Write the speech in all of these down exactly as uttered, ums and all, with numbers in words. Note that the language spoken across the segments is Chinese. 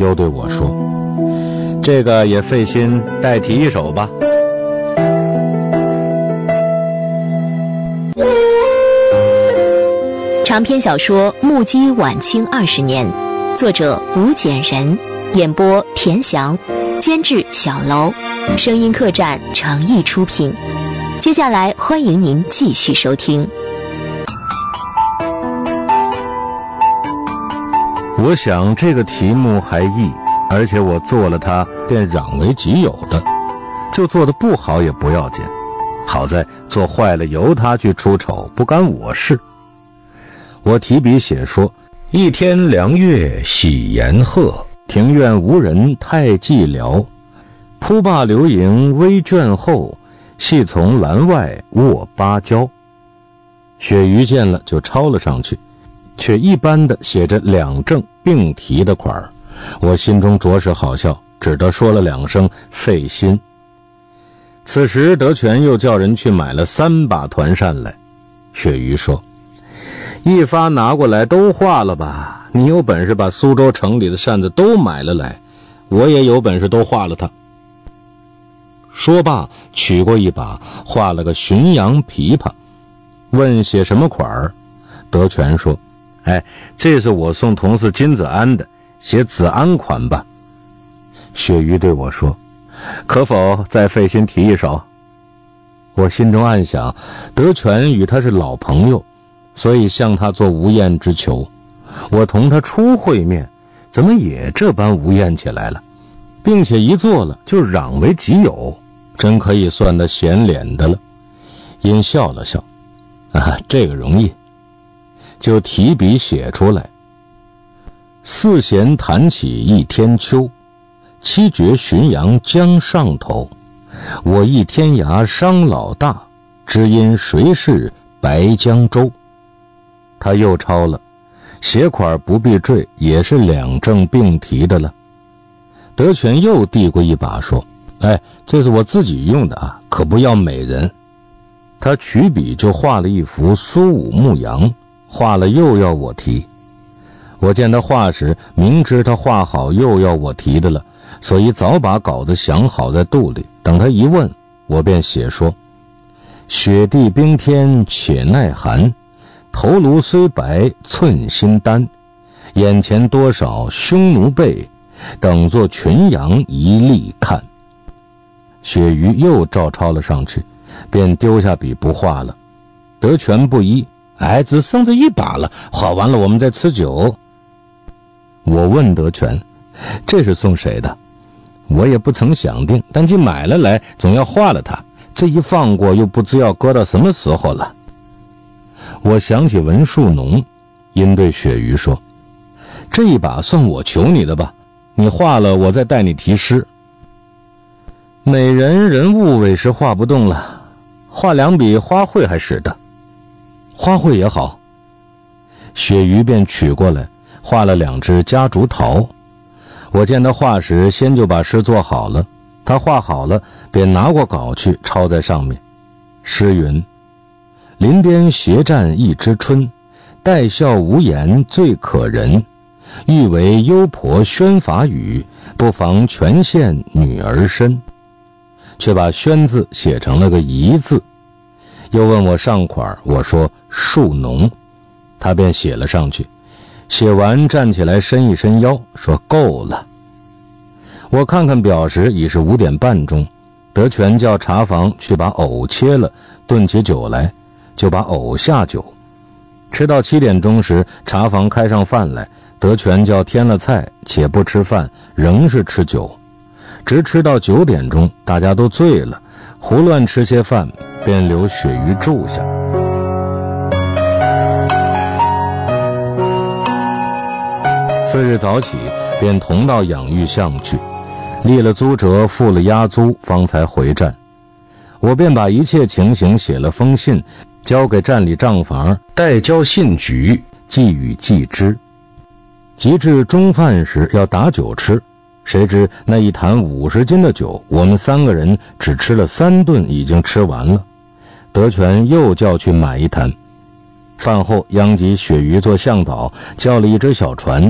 又对我说，这个也费心代题一首吧。 长篇小说《目击晚清二十年》，作者吴简人，演播田翔，监制小楼，声音客栈诚意出品。接下来欢迎您继续收听。 我想这个题目还易，而且我做了它便攘为己有的，就做得不好也不要紧，好在做坏了由他去出丑，不干我事。我提笔写说，一天凉月喜炎鹤，庭院无人太寂寥，扑罢流萤微倦后，系从栏外卧芭蕉。雪鱼见了就抄了上去，却一般的写着两正并提的款儿，我心中着实好笑，只得说了两声费心。此时德全又叫人去买了三把团扇来。雪鱼说，一发拿过来都化了吧，你有本事把苏州城里的扇子都买了来，我也有本事都化了它。说罢取过一把，画了个浔阳琵琶，问写什么款儿。德全说，哎，这是我送同事金子安的，写子安款吧。雪鱼对我说，可否再费心提一首？我心中暗想，德全与他是老朋友，所以向他做无厌之求。我同他初会面，怎么也这般无厌起来了，并且一做了就攘为己有，真可以算得显脸的了。因笑了笑，啊，这个容易，就提笔写出来。四弦弹起一天秋，七绝浔阳江上头，我忆天涯伤老大，知因谁是白江州。他又抄了，写款不必缀，也是两正并提的了。德全又递过一把说，哎，这是我自己用的啊，可不要美人。他取笔就画了一幅苏武牧羊，画了又要我提。我见他画时明知他画好又要我提的了，所以早把稿子想好在肚里，等他一问，我便写说，雪地冰天且耐寒，头颅虽白寸心丹，眼前多少匈奴辈，等作群羊一力看。雪鱼又照抄了上去，便丢下笔不画了。德全不依，哎，只剩这一把了，画完了我们再吃酒。我问德全，这是送谁的？我也不曾想定，但既买了来，总要画了它，这一放过又不知要搁到什么时候了。我想起文树农，因对雪鱼说，这一把算我求你的吧，你画了我再带你题诗。美人人物委实画不动了，画两笔花卉还使得。花卉也好。雪鱼便取过来，画了两只夹竹桃。我见他画时先就把诗做好了，他画好了便拿过稿去抄在上面。诗云，林边斜站一枝春，带笑无言最可人，欲为幽婆宣法语，不妨全献女儿身。却把宣字写成了个遗字。又问我上款，我说树农，他便写了上去。写完站起来伸一伸腰，说够了。我看看表时已是五点半钟，德全叫茶房去把藕切了，炖起酒来，就把藕下酒。吃到七点钟时，茶房开上饭来，德全叫添了菜，且不吃饭，仍是吃酒。直吃到九点钟，大家都醉了，胡乱吃些饭，便留雪鱼住下。次日早起，便同到养育巷去，立了租辙，付了押租，方才回站。我便把一切情形写了封信，交给站里账房，代交信局，寄与寄之。及至中饭时要打酒吃，谁知那一坛五十斤的酒，我们三个人只吃了三顿，已经吃完了。德全又叫去买一坛。饭后央及雪鱼做向导，叫了一只小船，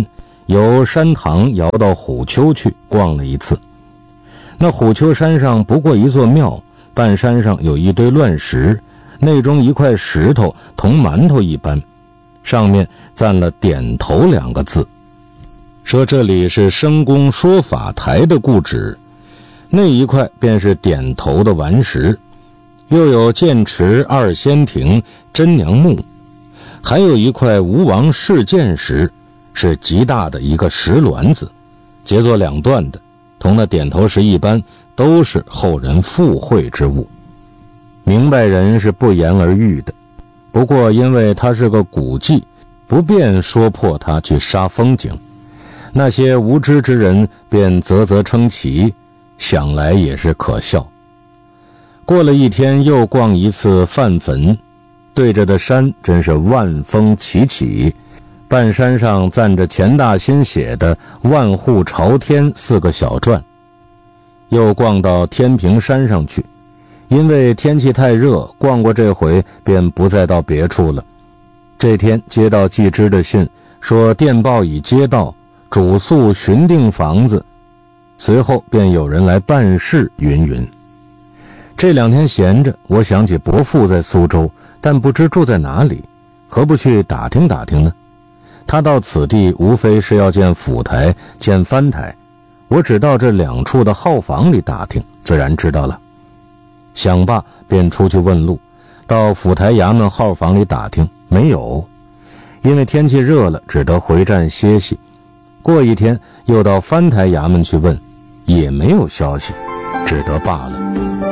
由山塘摇到虎丘去逛了一次。那虎丘山上不过一座庙，半山上有一堆乱石，内中一块石头同馒头一般，上面赞了点头两个字，说这里是生公说法台的故址。那一块便是点头的顽石，又有剑池二仙亭、真娘墓，还有一块吴王试剑石，是极大的一个石卵子，结作两段的，同那点头石一般，都是后人附会之物。明白人是不言而喻的，不过因为它是个古迹，不便说破它去杀风景，那些无知之人便啧啧称奇，想来也是可笑。过了一天又逛一次范坟，对着的山真是万峰齐起，半山上赞着钱大新写的万户朝天四个小篆。又逛到天平山上去，因为天气太热，逛过这回便不再到别处了。这天接到季之的信，说电报已接到，主诉寻定房子，随后便有人来办事云云。这两天闲着，我想起伯父在苏州，但不知住在哪里，何不去打听打听呢？他到此地无非是要见府台、见藩台，我只到这两处的号房里打听，自然知道了。想罢便出去问路，到府台衙门号房里打听，没有，因为天气热了，只得回站歇息。过一天又到藩台衙门去问，也没有消息，只得罢了。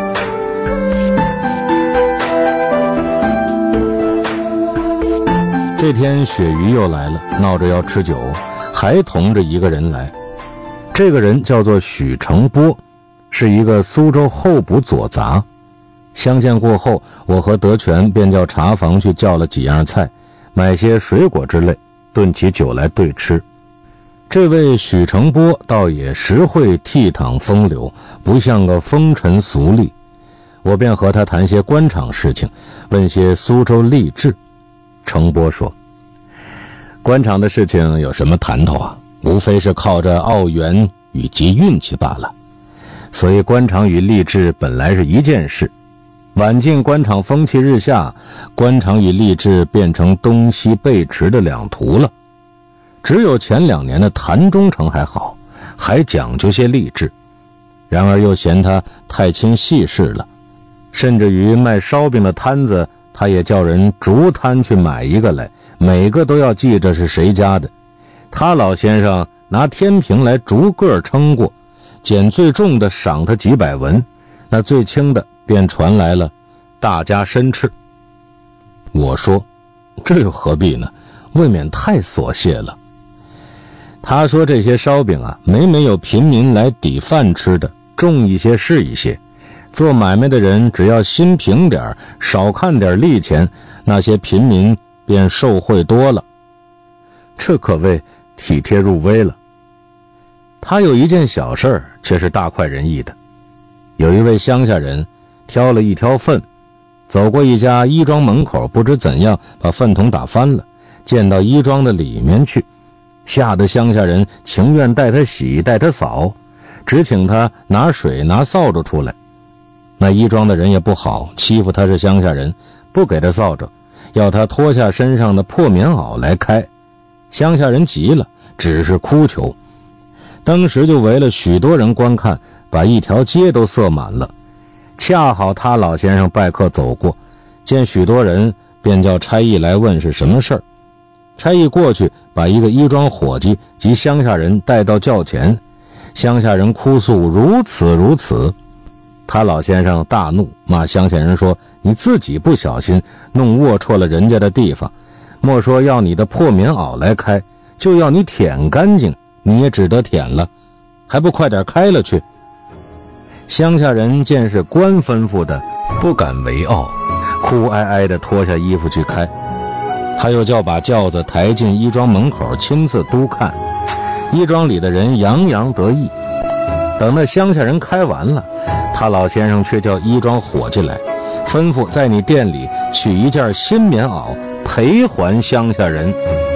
这天雪鱼又来了，闹着要吃酒，还同着一个人来。这个人叫做许成波，是一个苏州候补左杂。相见过后，我和德全便叫茶房去叫了几样菜，买些水果之类，炖起酒来对吃。这位许成波倒也实会倜傥风流，不像个风尘俗吏。我便和他谈些官场事情，问些苏州吏治。成波说，官场的事情有什么谈头啊，无非是靠着澳元与及运气罢了。所以官场与吏治本来是一件事，晚近官场风气日下，官场与吏治变成东西背驰的两途了。只有前两年的谭中丞还好，还讲究些吏治，然而又嫌他太亲细事了，甚至于卖烧饼的摊子，他也叫人逐摊去买一个来，每个都要记着是谁家的。他老先生拿天平来逐个称过，捡最重的赏他几百文，那最轻的便传来了大家申斥。我说，这又何必呢，未免太琐屑了。他说这些烧饼啊，每每有平民来抵饭吃的，重一些是一些，做买卖的人只要心平点，少看点利钱，那些平民便受贿多了。这可谓体贴入微了。他有一件小事却是大快人意的。有一位乡下人挑了一挑粪，走过一家衣庄门口，不知怎样把粪桶打翻了，溅到衣庄的里面去，吓得乡下人情愿带他洗带他扫，只请他拿水拿扫帚出来。那衣庄的人也不好，欺负他是乡下人，不给他扫帚，要他脱下身上的破棉袄来开。乡下人急了，只是哭求。当时就围了许多人观看，把一条街都塞满了。恰好他老先生拜客走过，见许多人，便叫差役来问是什么事儿。差役过去，把一个衣庄伙计及乡下人带到轿前，乡下人哭诉如此如此。他老先生大怒，骂乡下人说，你自己不小心弄龌龊了人家的地方，莫说要你的破棉袄来开，就要你舔干净，你也只得舔了，还不快点开了去。乡下人见是官吩咐的，不敢为傲，哭哀哀地脱下衣服去开。他又叫把轿子抬进衣庄门口，亲自督看。衣庄里的人洋洋得意。等那乡下人开完了，他老先生却叫衣庄伙计来，吩咐在你店里取一件新棉袄赔还乡下人。